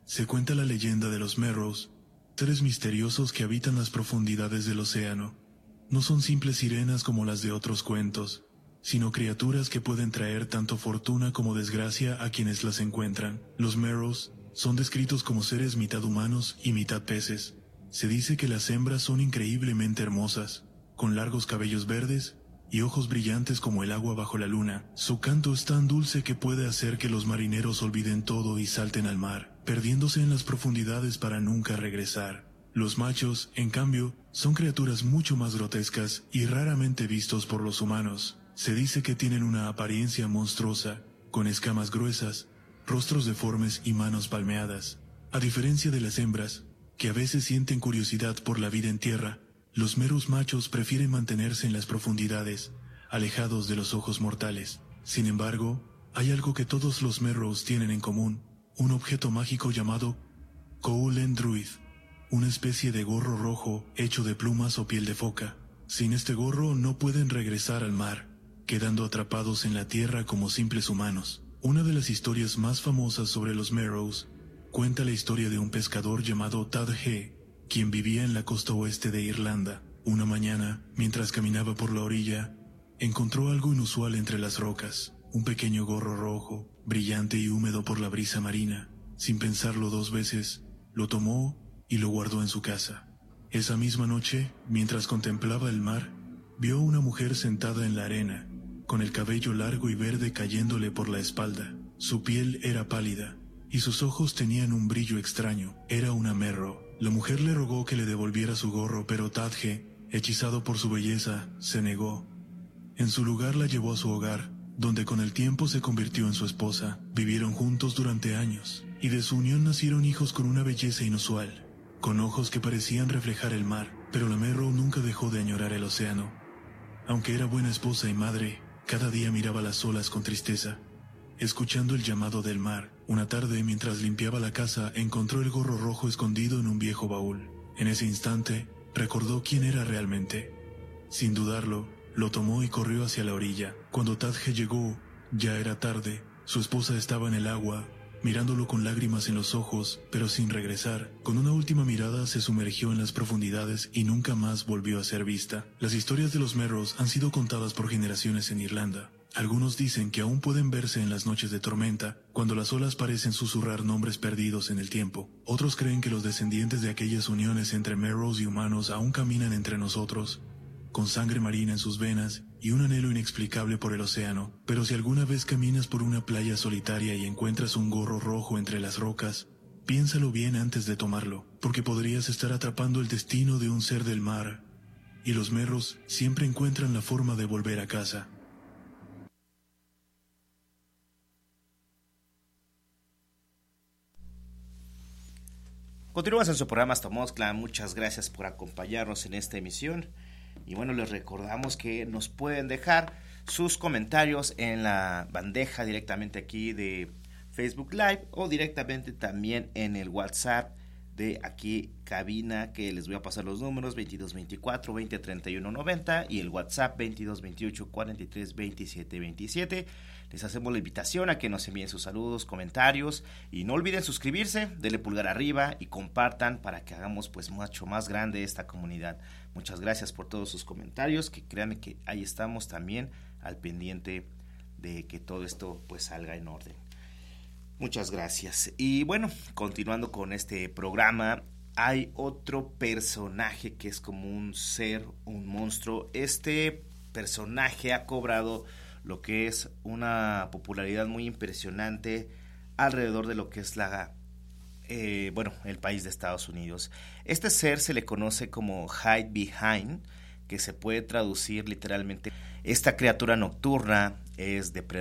Se cuenta la leyenda de los Merrows, seres misteriosos que habitan las profundidades del océano. No son simples sirenas como las de otros cuentos, sino criaturas que pueden traer tanto fortuna como desgracia a quienes las encuentran. Los Merrows son descritos como seres mitad humanos y mitad peces. Se dice que las hembras son increíblemente hermosas, con largos cabellos verdes y ojos brillantes como el agua bajo la luna. Su canto es tan dulce que puede hacer que los marineros olviden todo y salten al mar, perdiéndose en las profundidades para nunca regresar. Los machos, en cambio, son criaturas mucho más grotescas y raramente vistos por los humanos. Se dice que tienen una apariencia monstruosa, con escamas gruesas, rostros deformes y manos palmeadas. A diferencia de las hembras, que a veces sienten curiosidad por la vida en tierra, los Merrows machos prefieren mantenerse en las profundidades, alejados de los ojos mortales. Sin embargo, hay algo que todos los Merrows tienen en común, un objeto mágico llamado Koulen Druid, una especie de gorro rojo hecho de plumas o piel de foca. Sin este gorro no pueden regresar al mar, quedando atrapados en la tierra como simples humanos. Una de las historias más famosas sobre los Merrows cuenta la historia de un pescador llamado Tad G, quien vivía en la costa oeste de Irlanda. Una mañana, mientras caminaba por la orilla, encontró algo inusual entre las rocas, un pequeño gorro rojo, brillante y húmedo por la brisa marina. Sin pensarlo dos veces, lo tomó y lo guardó en su casa. Esa misma noche, mientras contemplaba el mar, vio a una mujer sentada en la arena, con el cabello largo y verde cayéndole por la espalda. Su piel era pálida, y sus ojos tenían un brillo extraño. Era una Merrow. La mujer le rogó que le devolviera su gorro, pero Tadge, hechizado por su belleza, se negó. En su lugar la llevó a su hogar, donde con el tiempo se convirtió en su esposa. Vivieron juntos durante años, y de su unión nacieron hijos con una belleza inusual, con ojos que parecían reflejar el mar. Pero la Merrow nunca dejó de añorar el océano. Aunque era buena esposa y madre, cada día miraba las olas con tristeza, escuchando el llamado del mar. Una tarde, mientras limpiaba la casa, encontró el gorro rojo escondido en un viejo baúl. En ese instante, recordó quién era realmente. Sin dudarlo, lo tomó y corrió hacia la orilla. Cuando Tadge llegó, ya era tarde. Su esposa estaba en el agua, mirándolo con lágrimas en los ojos, pero sin regresar. Con una última mirada se sumergió en las profundidades y nunca más volvió a ser vista. Las historias de los Merrows han sido contadas por generaciones en Irlanda. Algunos dicen que aún pueden verse en las noches de tormenta, cuando las olas parecen susurrar nombres perdidos en el tiempo. Otros creen que los descendientes de aquellas uniones entre Merrows y humanos aún caminan entre nosotros, con sangre marina en sus venas y un anhelo inexplicable por el océano. Pero si alguna vez caminas por una playa solitaria y encuentras un gorro rojo entre las rocas, piénsalo bien antes de tomarlo, porque podrías estar atrapando el destino de un ser del mar, y los Merrows siempre encuentran la forma de volver a casa. Continuamos en su programa Tomozcla. Muchas gracias por acompañarnos en esta emisión. Y bueno, les recordamos que nos pueden dejar sus comentarios en la bandeja directamente aquí de Facebook Live o directamente también en el WhatsApp de aquí cabina, que les voy a pasar los números: 2224 2031 90 y el WhatsApp 2228 43 27 27. Les hacemos la invitación a que nos envíen sus saludos, comentarios, y no olviden suscribirse, denle pulgar arriba y compartan para que hagamos pues mucho más grande esta comunidad. Muchas gracias por todos sus comentarios, que créanme que ahí estamos también al pendiente de que todo esto pues salga en orden. Muchas gracias. Y bueno, continuando con este programa, hay otro personaje que es como un ser, un monstruo. Este personaje ha cobrado lo que es una popularidad muy impresionante alrededor de lo que es el país de Estados Unidos. Este ser se le conoce como Hide Behind, que se puede traducir literalmente. Esta criatura nocturna es depredadora